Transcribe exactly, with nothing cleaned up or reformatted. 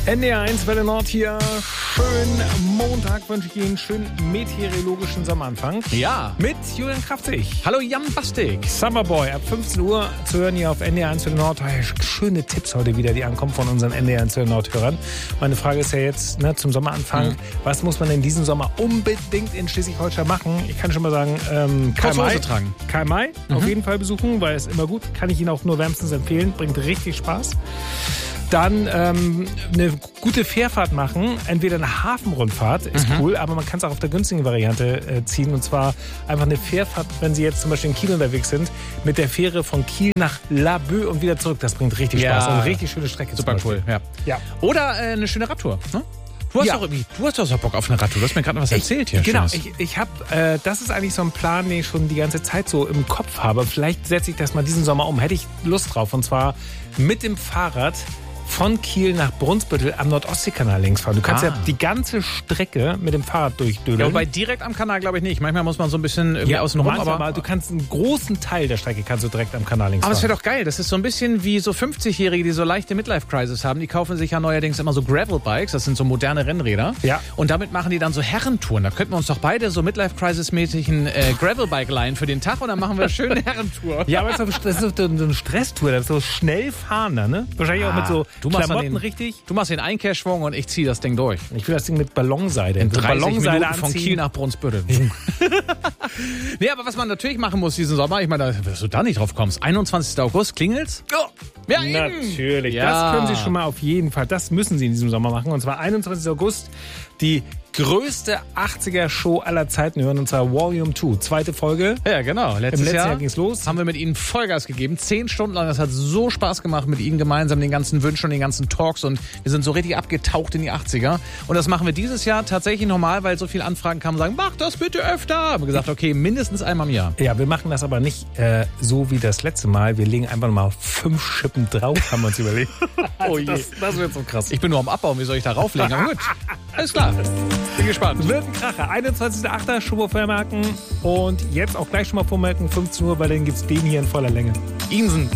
N D R eins Welle Nord hier. Schönen Montag wünsche ich Ihnen. Schönen meteorologischen Sommeranfang. Ja. Mit Julian Kraftzig. Hallo Jan Bastik. Summerboy ab fünfzehn Uhr zu hören hier auf N D R eins Welle Nord. Schöne Tipps heute wieder, die ankommen von unseren N D R eins Welle Nord Hörern. Meine Frage ist ja jetzt ne, zum Sommeranfang. Mhm. Was muss man in diesem Sommer unbedingt in Schleswig-Holstein machen? Ich kann schon mal sagen, ähm, Karl May, tragen. Karl May mhm. auf jeden Fall besuchen, weil es immer gut. Kann ich Ihnen auch nur wärmstens empfehlen. Bringt richtig Spaß. Dann ähm, eine gute Fährfahrt machen. Entweder eine Hafenrundfahrt, ist mhm. cool, aber man kann es auch auf der günstigen Variante äh, ziehen. Und zwar einfach eine Fährfahrt, wenn Sie jetzt zum Beispiel in Kiel unterwegs sind, mit der Fähre von Kiel nach Laboe und wieder zurück. Das bringt richtig ja. Spaß. Und eine richtig schöne Strecke. Super cool. Ja. Ja. Oder äh, eine schöne Radtour. Ne? Du hast, ja. doch irgendwie, du hast doch so Bock auf eine Radtour. Du hast mir gerade noch was erzählt hier. Genau, Schönes. ich, ich habe, äh, das ist eigentlich so ein Plan, den ich schon die ganze Zeit so im Kopf habe. Vielleicht setze ich das mal diesen Sommer um. Hätte ich Lust drauf. Und zwar mit dem Fahrrad von Kiel nach Brunsbüttel am Nordostseekanal längs fahren. Du kannst ah. ja die ganze Strecke mit dem Fahrrad durchdödeln. Ja, wobei direkt am Kanal glaube ich nicht. Manchmal muss man so ein bisschen irgendwie ja, außen rum. Aber, aber du kannst einen großen Teil der Strecke kannst du direkt am Kanal längs fahren. Aber es wäre doch geil. Das ist so ein bisschen wie so fünfzigjährige, die so leichte Midlife-Crisis haben. Die kaufen sich ja neuerdings immer so Gravel-Bikes. Das sind so moderne Rennräder. Ja. Und damit machen die dann so Herrentouren. Da könnten wir uns doch beide so Midlife-Crisis-mäßigen äh, Gravel-Bike leihen für den Tag und dann machen wir eine schöne Herrentour. Ja, aber das ist so eine Stresstour. Das ist so schnell fahren da, ne? Wahrscheinlich ah, auch mit so Klamotten richtig. Du machst den Einkehrschwung und ich ziehe das Ding durch. Ich will das Ding mit Ballonseide. In dreißig Ballonseide Minuten von Kiel nach Brunsbüttel. Nee, aber was man natürlich machen muss diesen Sommer, ich meine, dass du da nicht drauf kommst. einundzwanzigster August, klingelt's? Oh. Ja, natürlich. Ja. Das können Sie schon mal auf jeden Fall, das müssen Sie in diesem Sommer machen. Und zwar einundzwanzigster August, die größte achtziger-Show aller Zeiten hören, und zwar Volume zwei, zweite Folge. Ja, genau. Letztes Im letzten Jahr, Jahr ging's los. Haben wir mit Ihnen Vollgas gegeben. Zehn Stunden lang. Das hat so Spaß gemacht mit Ihnen gemeinsam, den ganzen Wünschen und den ganzen Talks. Und wir sind so richtig abgetaucht in die achtziger. Und das machen wir dieses Jahr tatsächlich normal, weil so viele Anfragen kamen und sagen, mach das bitte öfter. Haben wir gesagt, okay, mindestens einmal im Jahr. Ja, wir machen das aber nicht äh, so wie das letzte Mal. Wir legen einfach mal fünf Schippen drauf, haben wir uns überlegt. Also oh je. Das, das wird so krass. Ich bin nur am Abbauen. Wie soll ich da rauflegen? Aber gut. Alles klar. Bin gespannt. Wird ein Kracher. einundzwanzigster achter schon mal vormerken. Und jetzt auch gleich schon mal vormerken, fünfzehn Uhr, weil dann gibt's den hier in voller Länge. Insen.